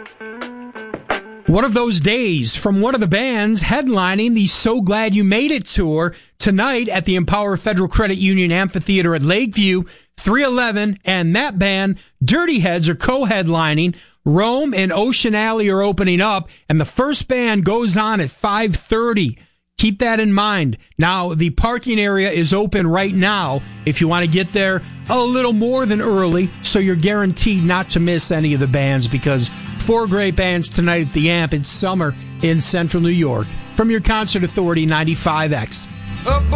One of those days from one of the bands headlining the So Glad You Made It tour tonight at the Empower Federal Credit Union Amphitheater at Lakeview. 311 and that band, Dirty Heads, are co-headlining. Rome and Ocean Alley are opening up, and the first band goes on at 5:30. Keep that in mind. Now, the parking area is open right now if you want to get there a little more than early, so you're guaranteed not to miss any of the bands, because 4 great bands tonight at the Amp. It's summer in Central New York. From your Concert Authority 95X.